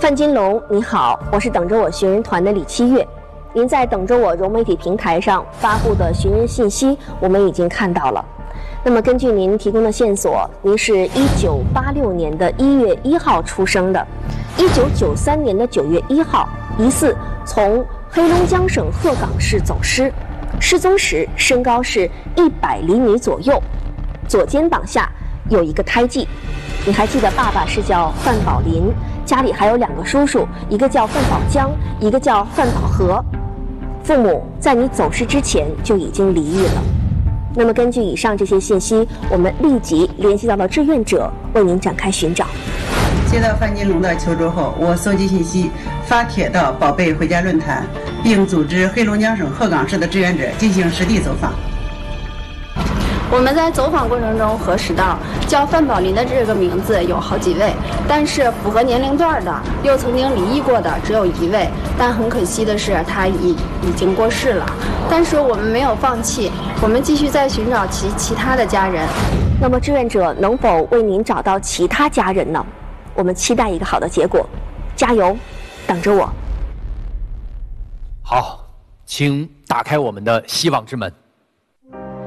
范金龙，你好，我是等着我寻人团的李七月。您在等着我融媒体平台上发布的寻人信息，我们已经看到了。那么根据您提供的线索，您是1986年的1月1号出生的，1993年的9月1号，疑似从黑龙江省鹤岗市走失，失踪时身高是100厘米左右，左肩膀下有一个胎记。你还记得爸爸是叫范宝林，家里还有2个叔叔，一个叫范宝江，一个叫范宝和。父母在你走失之前就已经离异了。那么根据以上这些信息，我们立即联系到了志愿者，为您展开寻找。 接到范金龙的求助后，我搜集信息，发帖到宝贝回家论坛，并组织黑龙江省鹤岗市的志愿者进行实地走访。 我们在走访过程中核实到，叫范宝林的这个名字有好几位，但是符合年龄段的又曾经离异过的只有1位，但很可惜的是他已经过世了。但是我们没有放弃，我们继续在寻找其他的家人。 那么志愿者能否为您找到其他家人呢？我们期待一个好的结果，加油，等着我。 好，请打开我们的希望之门。